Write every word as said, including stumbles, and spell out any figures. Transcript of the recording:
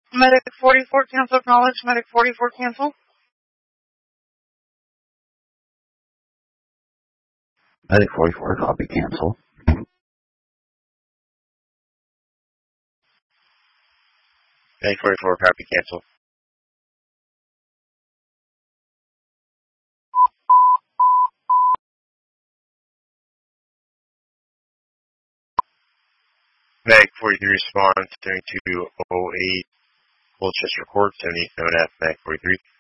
Medic forty-four, cancel, acknowledge. Medic forty-four, cancel. Medic forty-four, copy, cancel. Medic forty-four, copy, cancel. Medic forty-three, respond, seventy-two oh eight, Colchester Court, seventy-seven F, Medic forty-three.